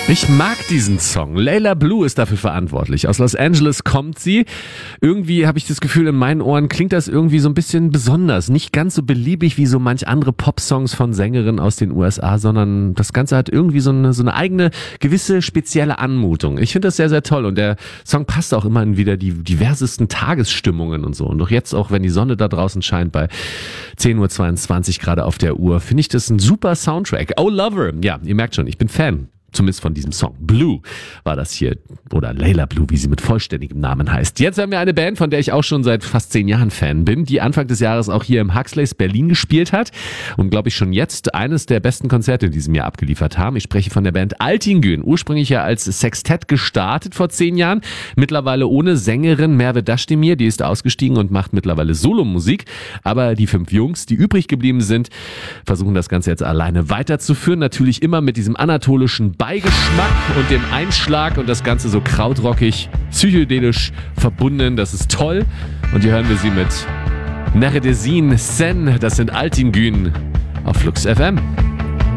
Ich mag diesen Song. Layla Blue ist dafür verantwortlich. Aus Los Angeles kommt sie. Irgendwie habe ich das Gefühl, in meinen Ohren klingt das irgendwie so ein bisschen besonders. Nicht ganz so beliebig wie so manch andere Popsongs von Sängerinnen aus den USA, sondern das Ganze hat irgendwie so eine eigene, gewisse spezielle Anmutung. Ich finde das sehr, sehr toll und der Song passt auch immer in wieder die diversesten Tagesstimmungen und so. Und doch jetzt auch, wenn die Sonne da draußen scheint bei 10:22 Uhr gerade auf der Uhr, finde ich das ein super Soundtrack. Oh Lover, ja, ihr merkt schon, ich bin Fan. Zumindest von diesem Song. Blue war das hier. Oder Layla Blue, wie sie mit vollständigem Namen heißt. Jetzt haben wir eine Band, von der ich auch schon seit fast 10 Jahren Fan bin, die Anfang des Jahres auch hier im Huxleys Berlin gespielt hat und, glaube ich, schon jetzt eines der besten Konzerte in diesem Jahr abgeliefert haben. Ich spreche von der Band Altingün. Ursprünglich ja als Sextett gestartet vor 10 Jahren. Mittlerweile ohne Sängerin Merve Dashdemir. Die ist ausgestiegen und macht mittlerweile Solomusik. Aber die 5 Jungs, die übrig geblieben sind, versuchen das Ganze jetzt alleine weiterzuführen. Natürlich immer mit diesem anatolischen Beigeschmack und dem Einschlag und das Ganze so krautrockig, psychedelisch verbunden. Das ist toll. Und hier hören wir sie mit Neredesin Sen. Das sind Altingün auf Flux FM.